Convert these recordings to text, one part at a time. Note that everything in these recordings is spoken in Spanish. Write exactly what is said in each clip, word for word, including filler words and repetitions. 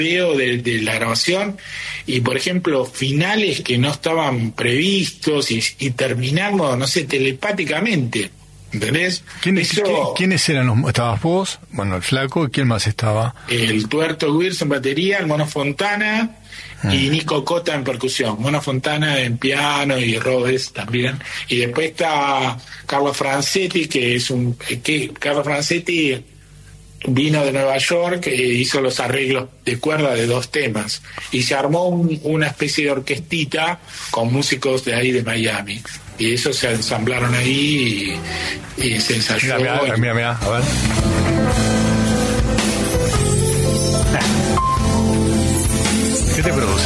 veo de, de la grabación y, por ejemplo, finales que no estaban previstos y, y terminamos, no sé, telepáticamente, ¿entendés? ¿Quiénes, Eso, ¿quién, ¿Quiénes eran los...? ¿Estabas vos? Bueno, el Flaco, ¿quién más estaba? El Tuerto Wirtz en batería, el Mono Fontana mm. y Nico Cota en percusión. Mono Fontana en piano y Robes también. Y después está Carlos Francetti, que es un... que Carlos Francetti vino de Nueva York e hizo los arreglos de cuerda de dos temas y se armó un, una especie de orquestita con músicos de ahí de Miami y eso se ensamblaron ahí y, y se ensayó. Mira, mira, mira, mira, a ver. ¿Qué te produce?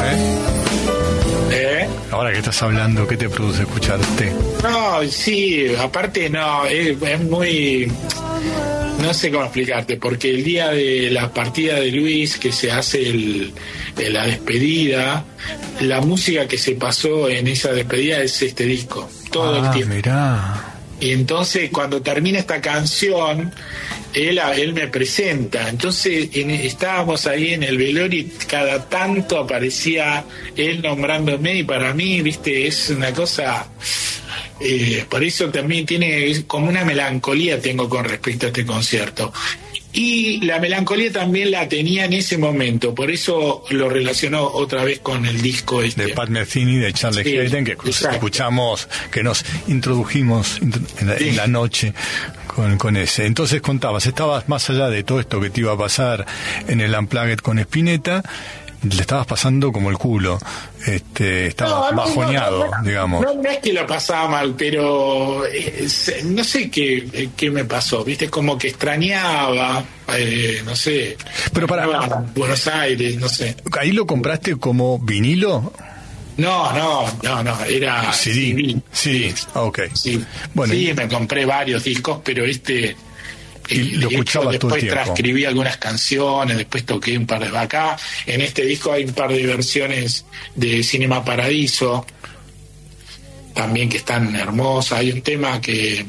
¿Eh? Ahora que estás hablando, ¿qué te produce escucharte? No, sí, aparte no, es, es muy... No sé cómo explicarte, porque el día de la partida de Luis, que se hace el, la despedida, la música que se pasó en esa despedida es este disco, todo ah, el tiempo. Mirá. Y entonces cuando termina esta canción, él, él me presenta. Entonces en, estábamos ahí en el velorio y cada tanto aparecía él nombrándome y para mí, viste, es una cosa... Eh, por eso también tiene como una melancolía tengo con respecto a este concierto y la melancolía también la tenía en ese momento, por eso lo relacionó otra vez con el disco este de Pat Metheny, de Charlie sí, Hayden, que exacto. escuchamos, que nos introdujimos en la, sí. en la noche con, con ese. Entonces contabas, estabas más allá de todo esto que te iba a pasar en el Unplugged con Spinetta, le estabas pasando como el culo, este, estabas no, bajoneado, no, no, no, digamos. No, no es que lo pasaba mal, pero eh, no sé qué, qué me pasó, viste, como que extrañaba, eh, no sé, pero para Buenos Aires, no sé. ¿Ahí lo compraste como vinilo? No, no, no, no, era C D. C D. Sí, ok. Sí, bueno, sí y... me compré varios discos, pero este... Y lo escuchabas todo el tiempo. Después transcribí algunas canciones, después toqué un par de... Acá, en este disco hay un par de versiones de Cinema Paradiso, también que están hermosas. Hay un tema que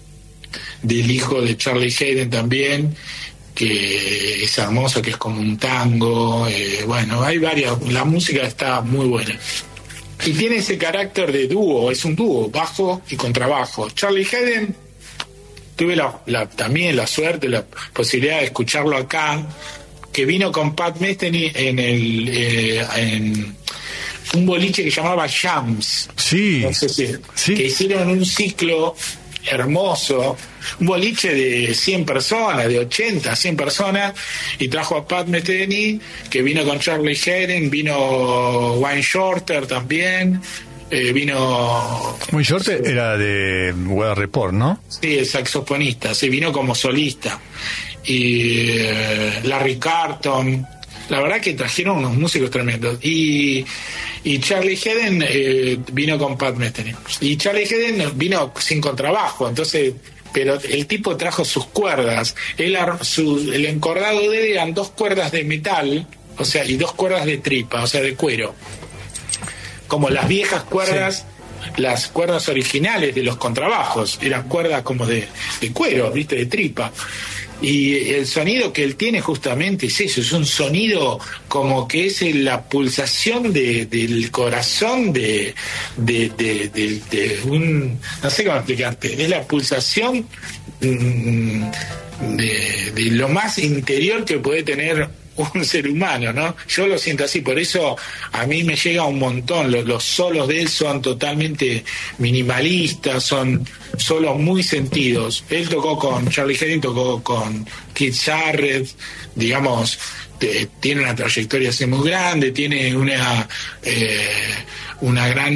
del hijo de Charlie Hayden también, que es hermoso, que es como un tango. Eh, bueno, hay varias... La música está muy buena. Y tiene ese carácter de dúo, es un dúo, bajo y contrabajo. Charlie Hayden... Tuve la, la, también la suerte, la posibilidad de escucharlo acá, que vino con Pat Metheny en el eh, en un boliche que llamaba Jams. Sí, no sé si, sí. Que hicieron un ciclo hermoso, un boliche de cien personas, de ochenta, cien personas, y trajo a Pat Metheny, que vino con Charlie Hayden, vino Wayne Shorter también. Eh, vino... Muy Shorter sí. Era de Weather Report, ¿no? Sí, el saxofonista, sí, vino como solista. Y eh, Larry Carlton, la verdad que trajeron unos músicos tremendos. Y, y Charlie Hayden eh, vino con Pat Metheny. Y Charlie Hayden vino sin contrabajo, entonces... Pero el tipo trajo sus cuerdas. Él, su, el encordado de él eran dos cuerdas de metal, o sea, y dos cuerdas de tripa, o sea, de cuero. Como las viejas cuerdas, sí. Las cuerdas originales de los contrabajos, eran cuerdas como de, de cuero, viste, de tripa. Y el sonido que él tiene justamente es eso, es un sonido como que es la pulsación de, del corazón de, de, de, de, de un... No sé cómo explicarte, es la pulsación mm, de, de lo más interior que puede tener un ser humano, ¿no? Yo lo siento así, por eso a mí me llega un montón. Los, los solos de él son totalmente minimalistas, son solos muy sentidos. Él tocó con Charlie Hayden, tocó con Keith Jarrett, digamos, te, tiene una trayectoria así muy grande, tiene una eh, una gran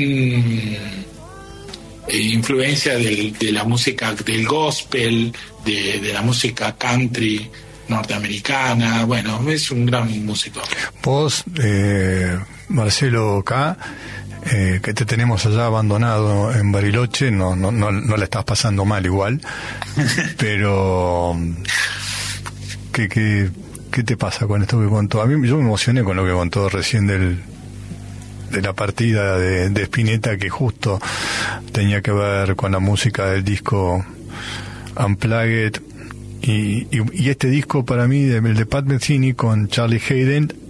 influencia del, de la música del gospel, de, de la música country norteamericana. Bueno, es un gran músico. Vos, eh, Marcelo K., eh, que te tenemos allá abandonado en Bariloche, no no no, no la estás pasando mal igual, pero ¿qué, qué, qué te pasa con esto que contó? A mí yo me emocioné con lo que contó recién del de la partida de, de Spinetta, que justo tenía que ver con la música del disco Unplugged. Y, y, y este disco para mí, el de Pat Metheny con Charlie Hayden,